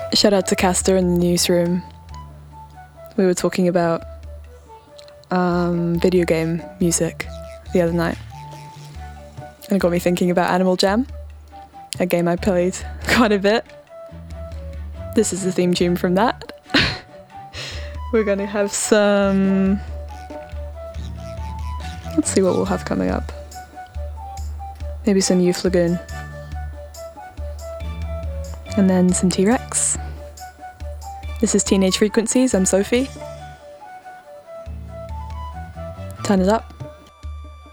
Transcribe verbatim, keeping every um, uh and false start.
Shout out to Castor in the newsroom. We were talking about um, video game music the other night. And it got me thinking about Animal Jam, a game I played quite a bit. This is the theme tune from that. We're gonna have some... Let's see what we'll have coming up. Maybe some Youth Lagoon. And then some T-Rex. This is Teenage Frequencies, I'm Sophie. Turn it up.